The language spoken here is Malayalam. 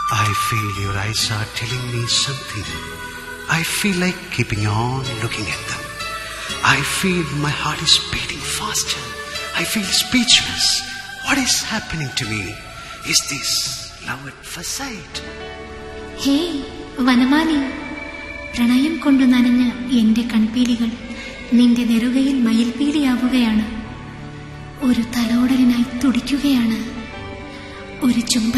I feel your eyes are telling me something. I feel like keeping on looking at them. I feel my heart is beating faster. I feel speechless. What is happening to me? Is this love at first sight? ഹേ വനമാലി, പ്രണയം കൊണ്ടു നനഞ്ഞ എന്റെ കൺപീലികൾ നിന്റെ നെറുകയിൽ മയിൽപീലിയാവുകയാണ്. ഒരു തലോടലിനായി തുടിക്കുകയാണ്. ഒരു ചുംബ